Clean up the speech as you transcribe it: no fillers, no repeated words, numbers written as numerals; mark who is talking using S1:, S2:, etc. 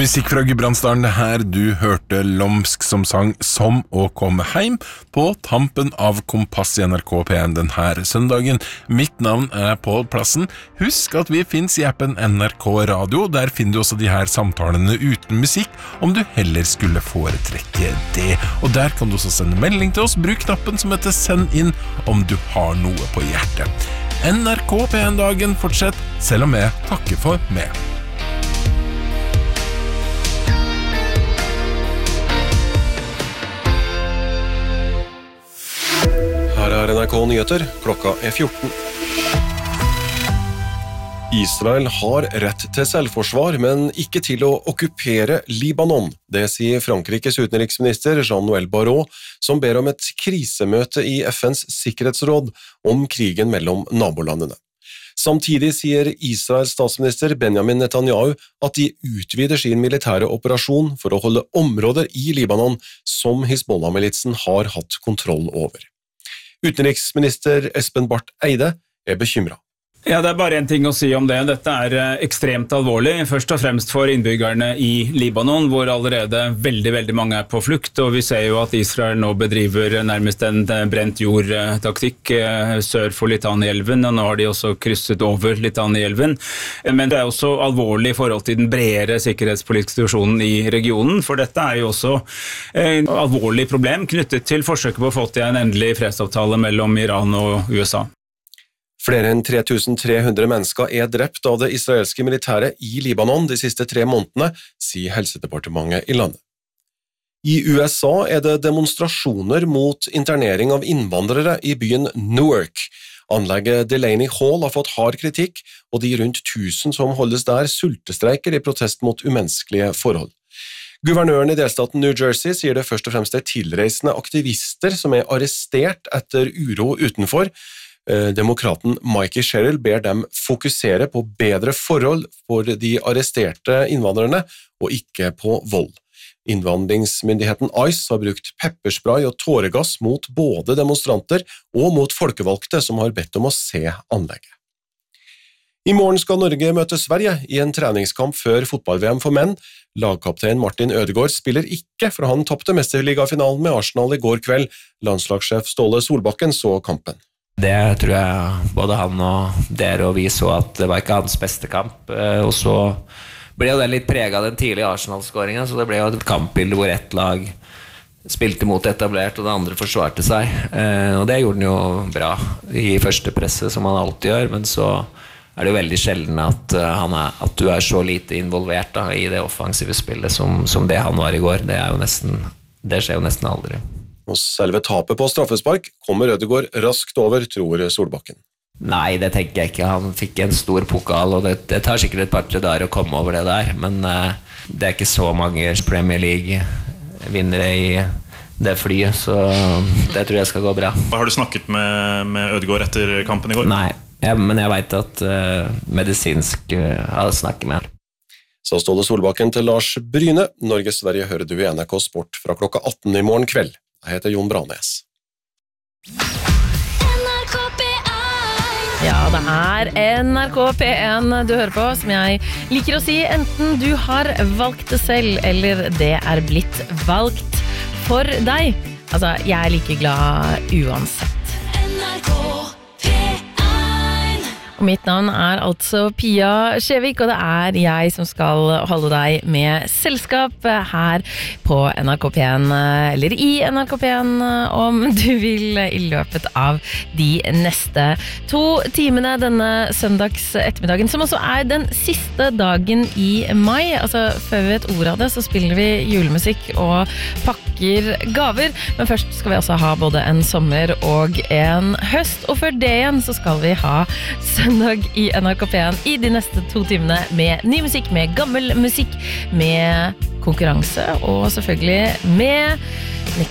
S1: Musikk fra Gudbrandsdalen, det her du hørte Lomsk som sang Som å komme heim på tampen av Kompass i NRK P1 den her søndagen. Mitt navn Pål Plassen. Husk at vi finnes i appen NRK Radio, der finner du også de her samtalene uten musikk, om du heller skulle foretrekke det. Og der kan du også sende melding til oss, bruk knappen som heter Send inn om du har noe på hjertet. NRK P1-dagen fortsett, selv om jeg takker for meg.
S2: Her NRK Nyheter, klokka 14. Israel har rett til selvforsvar, men ikke til å okkupere Libanon. Det sier Frankrikes utenriksminister Jean-Noël Barrot, som ber om et krisemøte i FNs sikkerhetsråd om krigen mellom nabolandene. Samtidig sier Israels statsminister Benjamin Netanyahu at de utvider sin militære operasjon for å holde områder i Libanon som Hizbollah-militsen har hatt kontroll over. Utenriksminister Espen Barth Eide bekymret.
S3: Ja, det bare en ting å si om det. Dette ekstremt alvorlig, først og fremst for innbyggerne i Libanon, hvor allerede veldig mange på flukt, og vi ser jo at Israel nå bedriver nærmest en brent jord-taktikk sør for Litani-elven, og nå har de også krysset over Litani-elven. Men det også alvorlig i forhold til den bredere sikkerhetspolitiske situasjonen i regionen, for dette jo også et alvorlig problem knyttet til forsøket på å få til en endelig fredsavtale mellom Iran og USA.
S2: Flere enn 3300 mennesker drept av det israelske militæret i Libanon de siste 3 månedene, sier helsedepartementet i landet. I USA det demonstrasjoner mot internering av innvandrere i byen Newark. Anlegget Delaney Hall har fått hard kritikk, og de rundt 1000 som holdes der sultestreiker i protest mot umenneskelige forhold. Guvernøren i delstaten New Jersey sier det først og fremst tilreisende aktivister som arrestert etter uro utenfor. Demokraten Mikey Sherrill ber dem fokusere på bedre forhold for de arresterte innvandrerne, og ikke på vold. Innvandringsmyndigheten ICE har brukt pepperspray og tåregass mot både demonstranter og mot folkevalgte som har bedt om å se anlegget. I morgen skal Norge møte Sverige i en treningskamp før fotball-VM for menn. Lagkaptein Martin Ødegaard spiller ikke, for han tappte mesterligafinalen med Arsenal i går kveld. Landslagssjef Ståle Solbakken så kampen.
S4: Det tror jeg både han og dere og vi så at det var ikke hans beste kamp, og så ble jo det litt preget av den tidlige Arsenal-skåringen, så det ble jo et kampbilde hvor ett lag spilte mot etablert og det andre forsvarte seg, og det gjorde han jo bra i første presset som han alltid gjør, men så det jo veldig sjelden at du så lite involvert da, i det offensive spillet som det han var i går. Det skjer jo nesten aldri.
S2: Og selve tapet på straffespark kommer Ødegaard raskt over, tror Solbakken.
S4: Nei, det tenker jeg ikke. Han fikk en stor pokal, og det tar sikkert et par-tre dager å komme over det der, men det ikke så mange Premier League-vinnere i det flyet, så det tror jeg skal gå bra.
S5: Har du snakket med Ødegaard etter kampen i går?
S4: Nei, men jeg vet at medisinsk har snakket med han.
S2: Så Ståle Solbakken til Lars Bryne. Norge-Sverige hører du i NRK Sport fra klokka 18 i morgen kveld. Jeg heter Jon Branes.
S6: Ja, det NRK P1 du hører på, som jeg liker å si, enten du har valgt det selv, eller det blitt valgt for deg. Altså, jeg like glad uansett. NRK Og mitt navn altså Pia Skjevik, og det jeg som skal holde deg med selskap her på NRK P1, eller i NRK P1, om du vil, i løpet av de neste 2 timene denne søndags ettermiddagen, som også den siste dagen i mai. Altså, før vi vet ordet av det, så spiller vi julemusikk og pakker gaver, men først skal vi også ha både en sommer og en høst, og før det igjen så skal vi ha søndag i NRK P1 i de neste 2 timene med ny musikk, med gammel musikk, med konkurranse og selvfølgelig med